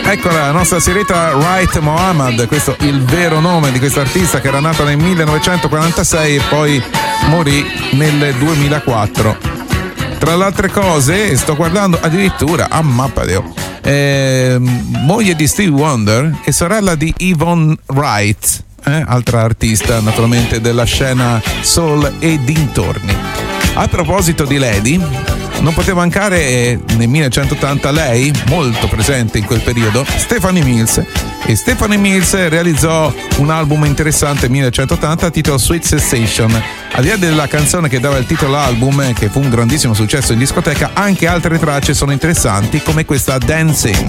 Eccola la nostra Sireta Wright Mohammad, questo è il vero nome di questo artista, che era nata nel 1946 e poi morì nel 2004. Tra le altre cose, sto guardando addirittura a Mappadeo, moglie di Stevie Wonder e sorella di Yvonne Wright, altra artista naturalmente della scena soul e dintorni. A proposito di Lady, non poteva mancare nel 1980 lei, molto presente in quel periodo, Stephanie Mills. E Stephanie Mills realizzò un album interessante nel 1980 titolo Sweet Sensation. Al di là della canzone che dava il titolo all'album, che fu un grandissimo successo in discoteca, anche altre tracce sono interessanti, come questa Dancing.